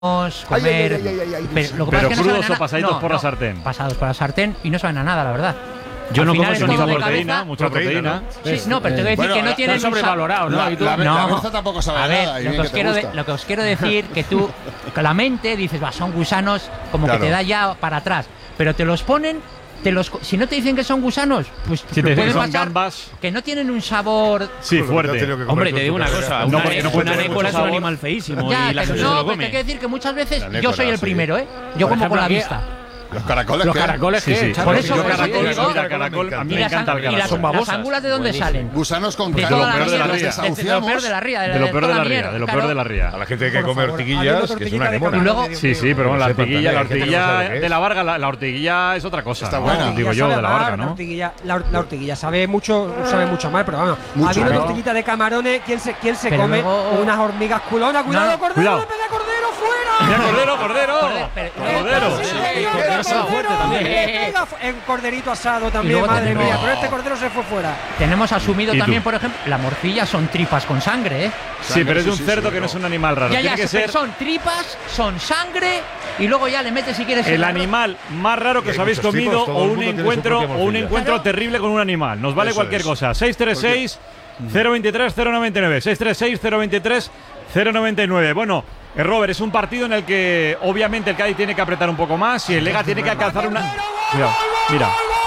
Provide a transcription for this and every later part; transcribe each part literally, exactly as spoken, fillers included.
comer, ay, ay, ay, ay, ay, pero, lo que pero pasa es que crudos no o pasaditos no, por la no, sartén. Pasados por la sartén y no saben a nada, la verdad. Yo Al no final como es eso, todo mucha de proteína, cabeza. mucha proteína. Sí, no, pero te voy a decir Bueno, que no la- tienen Está sobrevalorado, ¿no? La, Y tú- la, No. la berza tampoco sabe A ver, nada. y lo bien que, os te quiero de- gusta. lo que os quiero decir que tú, con la mente, dices, va, son gusanos, como Claro. que te da ya para atrás. Pero te los ponen, te los, si no te dicen que son gusanos, pues Si te lo dicen que puede son pasar gambas. que no tienen un sabor. Sí, Pues lo que te has fuerte. tenido que comer Hombre, tú te en digo tu una carrera. cosa, No, una, porque no puede una tener nécora es mucho un sabor. animal feísimo Ya, y la pero gente no, se lo pero te come. quiero decir que muchas veces La yo soy nécora, el sí. primero, ¿eh? Yo Por como con ejemplo, la aquí- vista. Los caracoles. Los ¿qué? caracoles, Sí, ¿qué? sí. Charlie? Por eso- Yo por eso caracol, te digo- mira, caracol, a mí Y me las, encanta el y las, caracol. Son babosas. las ángulas de dónde Buenísimo. salen. Gusanos con De lo toda la peor de la mierda, ría. de- de lo peor de la ría, De lo peor de toda la mierda, ría, de lo claro. peor de la ría. A la gente hay que Por comer favor, ortiguillas, hay una que es tortillita una de anemona. carne. Luego, Dios sí, mío. sí, pero bueno, la Que sepan hortiguilla, la también, que hortiguilla no sabe qué de es. la Varga, la, la hortiguilla es otra cosa. Está ¿no? buena. Digo yo, sabe de la mal, Varga, La ¿no? hortiguilla, la, or- la hortiguilla sabe mucho, sabe mucho mal, pero vamos. Mucho, ha habido una ¿no? tortillita de camarones, ¿quién se, quién se Pero come luego- unas hormigas culonas? ¡Cuidado, No, no, Cordero! cuidado. ¡Le pega a Cordero, fuera! Mira, Cordero, Cordero. Cordero, pero- Cordero. Sí, Sí, señor, Cordero Cordero, asado fuerte también. le pega fu- en corderito asado Y también, luego madre tenemos- mía. Pero este Cordero se fue fuera. Tenemos asumido ¿Y tú? también, por ejemplo, la morcilla son tripas con sangre, ¿eh? Sí, pero es de un Sí, sí, cerdo sí, que no no. es un animal raro. Ya, Tiene ya, que pero ser son tripas, son sangre y luego ya le metes si quieres el arroz. animal más raro que Y os hay habéis muchos comido tipos, todo o el un mundo tiene su encuentro propia o un morcilla. encuentro Claro. terrible con un animal. Nos vale Eso cualquier es. cosa. seis tres seis, cero veintitrés, cero noventa y nueve. seis tres seis, cero veintitrés, cero noventa y nueve. Bueno, eh, Robert, es un partido en el que obviamente el Cádiz tiene que apretar un poco más y el Lega tiene que alcanzar una. Cuidado, mira.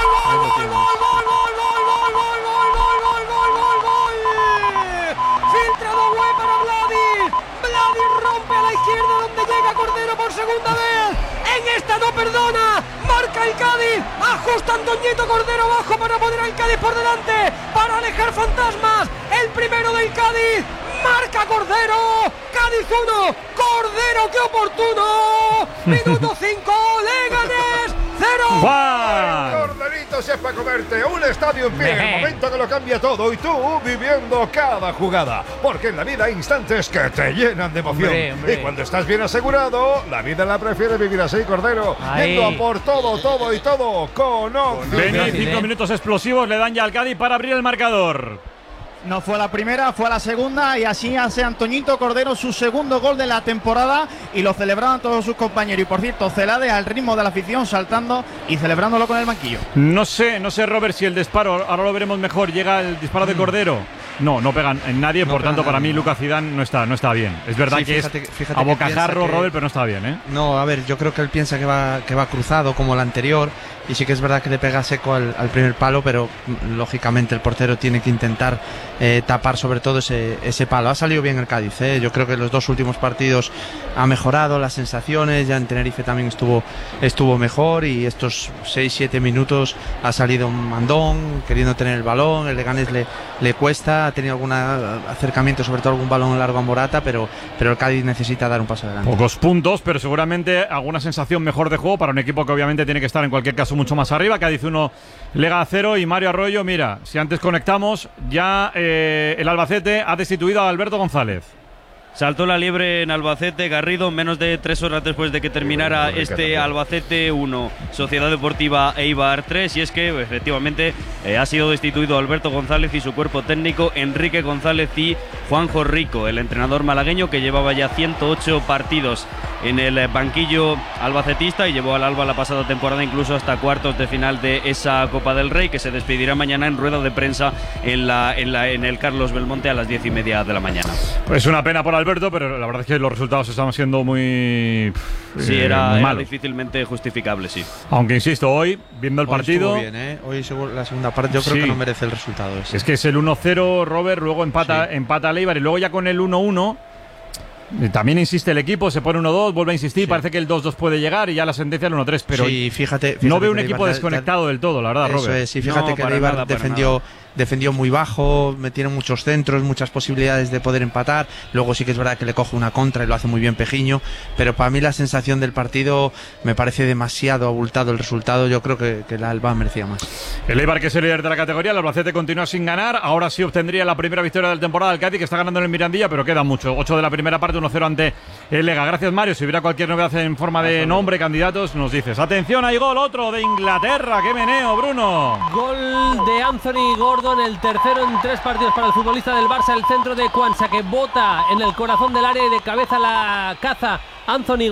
Filtrado Güey para Vladi. Vladi rompe a la izquierda donde llega Cordero por segunda vez. En esta no perdona. Marca el Cádiz. Ajusta Antoñito Cordero abajo para poner al Cádiz por delante. Para alejar fantasmas. El primero del Cádiz. Marca Cordero. Cádiz uno. Cordero, qué oportuno. Minuto cinco. Leganés cero. ¡Guau! Corderito es para comerte. Un estadio en pie. El Mejé. momento que lo cambia todo. Y tú viviendo cada jugada. Porque en la vida hay instantes que te llenan de emoción. Hombre, hombre. Y cuando estás bien asegurado, la vida la prefiere vivir así, Cordero. Ahí. Yendo a por todo, todo y todo. Con Occidente. Beni, cinco minutos explosivos le dan ya al Cádiz para abrir el marcador. No fue la primera, fue la segunda y así hace Antoñito Cordero su segundo gol de la temporada y lo celebraban todos sus compañeros. Y por cierto, Celade al ritmo de la afición saltando y celebrándolo con el banquillo. No sé, no sé, Robert, si el disparo, ahora lo veremos mejor, llega el disparo de Cordero. No, no pegan en nadie, No por pega tanto, para nadie. mí Lucas Zidane no está, no está bien. Es verdad Sí, que fíjate es que- fíjate a que bocajarro, piensa que- Robert, pero no está bien, ¿eh? No, a ver, yo creo que él piensa que va, que va cruzado como el anterior y sí que es verdad que le pega seco al, al primer palo, pero mm, lógicamente el portero tiene que intentar eh, tapar sobre todo ese, ese palo. Ha salido bien el Cádiz, ¿eh? Yo creo que los dos últimos partidos ha mejorado las sensaciones, ya en Tenerife también estuvo, estuvo mejor y estos seis siete minutos ha salido un mandón, queriendo tener el balón, el Leganés le, le cuesta, ha tenido algún acercamiento, sobre todo algún balón largo a Morata, pero, pero el Cádiz necesita dar un paso adelante. Pocos puntos, pero seguramente alguna sensación mejor de juego para un equipo que obviamente tiene que estar en cualquier caso mucho más arriba. Cádiz uno, Lega cero y Mario Arroyo, mira, si antes conectamos, ya eh, el Albacete ha destituido a Alberto González. Saltó la liebre en Albacete, Garrido, menos de tres horas después de que terminara este Albacete uno, Sociedad Deportiva Eibar tres, y es que efectivamente eh, ha sido destituido Alberto González y su cuerpo técnico Enrique González y Juanjo Rico, el entrenador malagueño que llevaba ya ciento ocho partidos en el banquillo albacetista y llevó al Alba la pasada temporada incluso hasta cuartos de final de esa Copa del Rey, que se despedirá mañana en rueda de prensa en, la, en, la, en el Carlos Belmonte a las diez y media de la mañana. Pues una pena por Alberto, pero la verdad es que los resultados estaban siendo muy Sí, eh, era, muy era malos. difícilmente justificable, sí. Aunque insisto, hoy, viendo el Hoy partido, estuvo bien, ¿eh? Hoy segu- la segunda parte yo creo Sí. que no merece el resultado ese. es que es el uno cero, Robert, luego empata, Sí. empata Leibar y luego ya con el uno uno. eh, También insiste el equipo, se pone uno dos, vuelve a insistir, Sí. parece que el dos dos puede llegar y ya la sentencia el uno tres, pero sí, fíjate, fíjate no veo un que el equipo Eibar ya- desconectado del todo, la verdad, Eso Robert. es, sí, fíjate No, que para el Eibar nada, para defendió, defendió muy bajo, metieron muchos centros, muchas posibilidades de poder empatar. Luego sí que es verdad que le coge una contra y lo hace muy bien Pejiño, pero para mí la sensación del partido me parece demasiado abultado el resultado. Yo creo que, que el Alba merecía más. El Eibar, que es el líder de la categoría, el Albacete continúa sin ganar. Ahora sí obtendría la primera victoria del temporada. El Cádiz, que está ganando en el Mirandilla, pero queda mucho. ocho de la primera parte, uno cero ante el Lega. Gracias, Mario. Si hubiera cualquier novedad en forma de nombre, candidatos, nos dices. Atención, hay gol, otro de Inglaterra. ¡Qué meneo, Bruno! Gol de Anthony Gordon, el tercero en tres partidos para el futbolista del Barça, el centro de Quansah, que bota en el corazón del área y de cabeza la caza Anthony